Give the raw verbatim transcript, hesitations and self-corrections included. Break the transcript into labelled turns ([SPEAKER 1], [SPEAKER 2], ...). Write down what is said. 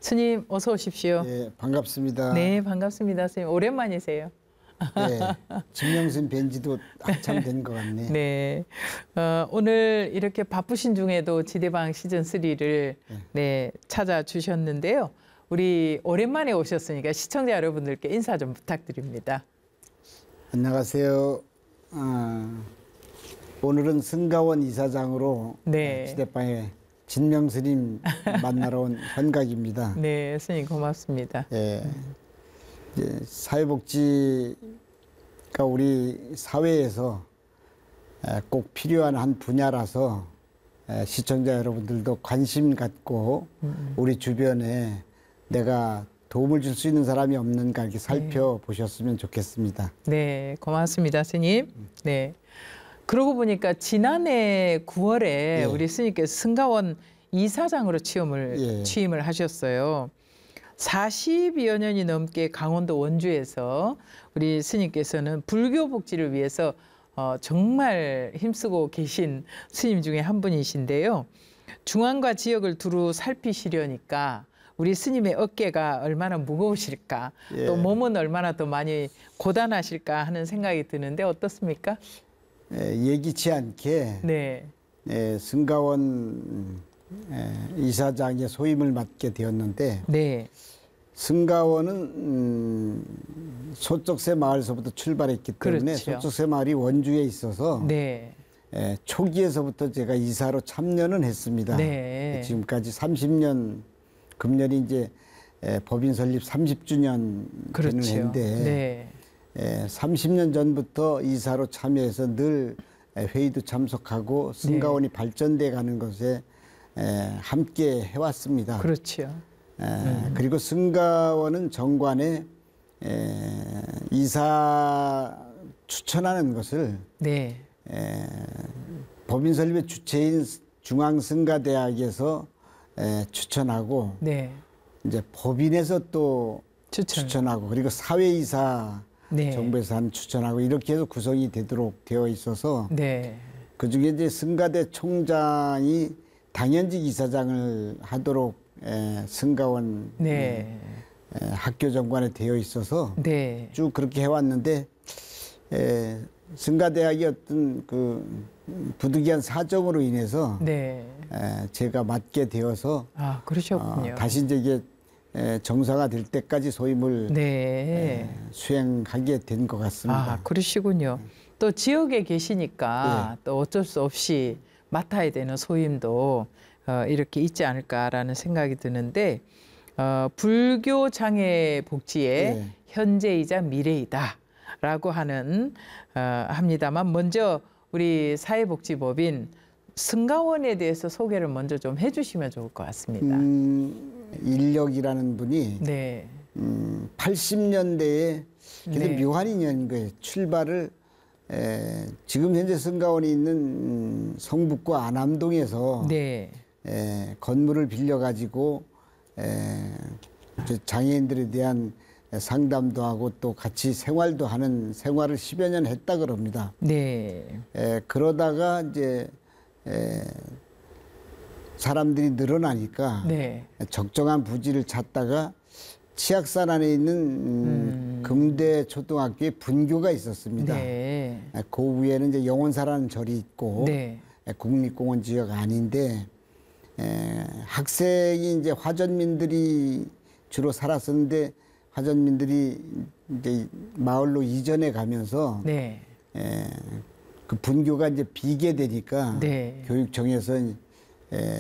[SPEAKER 1] 스님 어서 오십시오.
[SPEAKER 2] 예, 반갑습니다.
[SPEAKER 1] 네, 반갑습니다. 스님 오랜만이세요.
[SPEAKER 2] 네, 진명선 뵌지도 한참 된 것 같네.
[SPEAKER 1] 네, 어, 오늘 이렇게 바쁘신 중에도 지대방 시즌 쓰리를 네. 네, 찾아주셨는데요. 우리 오랜만에 오셨으니까 시청자 여러분들께 인사 좀 부탁드립니다.
[SPEAKER 2] 안녕하세요. 아, 오늘은 승가원 이사장으로
[SPEAKER 1] 네.
[SPEAKER 2] 지대방에 진명스님 만나러 온 현각입니다.
[SPEAKER 1] 네, 스님 고맙습니다.
[SPEAKER 2] 예, 이제 사회복지가 우리 사회에서 꼭 필요한 한 분야라서 시청자 여러분들도 관심 갖고 우리 주변에 내가 도움을 줄 수 있는 사람이 없는가 이렇게 살펴보셨으면 좋겠습니다.
[SPEAKER 1] 네, 고맙습니다, 스님. 네. 그러고 보니까 지난해 구월에 예. 우리 스님께서 승가원 이사장으로 취임을, 예. 취임을 하셨어요. 사십여 년이 넘게 강원도 원주에서 우리 스님께서는 불교 복지를 위해서 어, 정말 힘쓰고 계신 스님 중에 한 분이신데요. 중앙과 지역을 두루 살피시려니까 우리 스님의 어깨가 얼마나 무거우실까, 예. 또 몸은 얼마나 더 많이 고단하실까 하는 생각이 드는데 어떻습니까?
[SPEAKER 2] 에, 예기치 않게
[SPEAKER 1] 네.
[SPEAKER 2] 에, 승가원 에, 이사장의 소임을 맡게 되었는데
[SPEAKER 1] 네.
[SPEAKER 2] 승가원은 음, 소쩍새 마을서부터 출발했기 때문에
[SPEAKER 1] 그렇죠.
[SPEAKER 2] 소쩍새 마을이 원주에 있어서
[SPEAKER 1] 네.
[SPEAKER 2] 에, 초기에서부터 제가 이사로 참여는 했습니다.
[SPEAKER 1] 네.
[SPEAKER 2] 지금까지 삼십 년, 금년이 이제 에, 법인 설립 삼십 주년
[SPEAKER 1] 그렇죠.
[SPEAKER 2] 되는 해인데
[SPEAKER 1] 네.
[SPEAKER 2] 예, 삼십 년 전부터 이사로 참여해서 늘 회의도 참석하고 승가원이 네. 발전돼 가는 것에 에, 함께 해왔습니다.
[SPEAKER 1] 그렇죠.
[SPEAKER 2] 에, 음. 그리고 승가원은 정관에 에, 이사 추천하는 것을 네. 에, 법인 설립의 주체인 중앙승가대학에서 에, 추천하고 네. 이제 법인에서 또 추천. 추천하고 그리고 사회이사 네. 정부에서 한 추천하고 이렇게 해서 구성이 되도록 되어 있어서 네. 그중에 이제 승가대 총장이 당연직 이사장을 하도록 에, 승가원 네. 에, 학교 정관에 되어 있어서 네. 쭉 그렇게 해왔는데 에, 승가대학이 어떤 그 부득이한 사정으로 인해서 네. 에, 제가 맡게 되어서
[SPEAKER 1] 아, 그러셨군요.
[SPEAKER 2] 어, 다시 이제 이게 정사가 될 때까지 소임을 네. 수행하게 된 것 같습니다.
[SPEAKER 1] 아, 그러시군요. 또 지역에 계시니까 네. 또 어쩔 수 없이 맡아야 되는 소임도 어, 이렇게 있지 않을까라는 생각이 드는데 어, 불교 장애 복지의 네. 현재이자 미래이다라고 하는 어, 합니다만 먼저 우리 사회복지법인 승가원에 대해서 소개를 먼저 좀 해주시면 좋을 것 같습니다. 음,
[SPEAKER 2] 인력이라는 분이 네. 음, 팔십 년대에 굉장히 네. 묘한 인연인 거예요. 출발을 에, 지금 현재 승가원이 있는 음, 성북구 안암동에서 네. 에, 건물을 빌려가지고 에, 장애인들에 대한 상담도 하고 또 같이 생활도 하는 생활을 십여 년 했다 그럽니다. 네. 에, 그러다가 이제 에, 사람들이 늘어나니까 네. 적정한 부지를 찾다가 치악산 안에 있는 음, 금대 초등학교에 분교가 있었습니다. 네. 그 위에는 이제 영원사라는 절이 있고 네. 국립공원 지역 아닌데 에, 학생이 이제 화전민들이 주로 살았었는데 화전민들이 이제 마을로 이전해 가면서 네. 에, 그 분교가 이제 비게 되니까 네. 교육청에서 에,